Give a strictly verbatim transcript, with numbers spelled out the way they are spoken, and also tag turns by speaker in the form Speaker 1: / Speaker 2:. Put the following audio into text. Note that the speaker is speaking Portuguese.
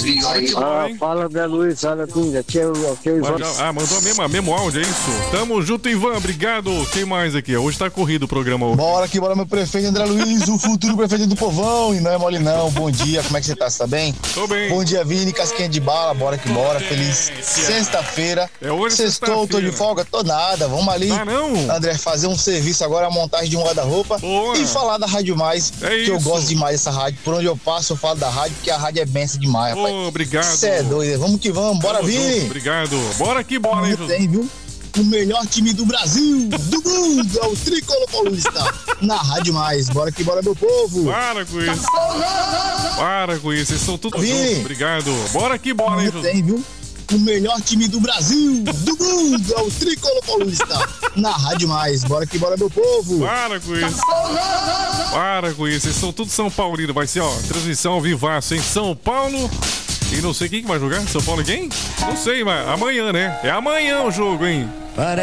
Speaker 1: Ah, fala, Zé Luiz, fala, Pinga. Aqui é o, aqui é o Ivan.
Speaker 2: Ah, mandou mesmo, mesmo áudio, é isso? Tamo junto, Ivan, obrigado. Quem mais aqui? Hoje tá corrido o programa hoje.
Speaker 3: Bora aqui, bora, meu prefeito André Luiz, o futuro prefeito do povão. E não é mole não, bom dia, como é que você tá? Você tá bem?
Speaker 2: Tô bem.
Speaker 3: Bom dia, Vini, casquinha de bala, bora que bora. Feliz sexta-feira.
Speaker 2: É hoje
Speaker 3: Sextou, tô de folga, tô nada. Vamos ali,
Speaker 2: ah, não?
Speaker 3: André, fazer um serviço agora, a montagem de um guarda-roupa.
Speaker 2: E
Speaker 3: falar da Rádio Mais,
Speaker 2: é
Speaker 3: que
Speaker 2: isso.
Speaker 3: eu gosto demais dessa rádio. Por onde eu passo, eu falo da rádio, porque a rádio é benção demais, rapaz.
Speaker 2: Oh, obrigado.
Speaker 3: Cê é doido, vamos que vamos, bora,
Speaker 2: Tamo
Speaker 3: Vini.
Speaker 2: junto, obrigado. Bora que bora, hein,
Speaker 3: tem, viu? O melhor time do Brasil, do mundo, é o Tricolor Paulista. Na Rádio Mais, bora que bora, meu povo.
Speaker 2: Para com isso. Para com isso, vocês são tudo
Speaker 3: Vini.
Speaker 2: juntos, obrigado. Bora que bora, hein,
Speaker 3: tem, viu? O melhor time do Brasil, do mundo, é o Tricolor Paulista. Na Rádio Mais, bora que bora, meu povo.
Speaker 2: Para com isso. Para com isso, vocês são tudo São Paulino. Vai ser, ó, transmissão ao vivaço em São Paulo. E não sei quem que vai jogar. São Paulo e quem? Não sei, mas amanhã, né? É amanhã o jogo, hein?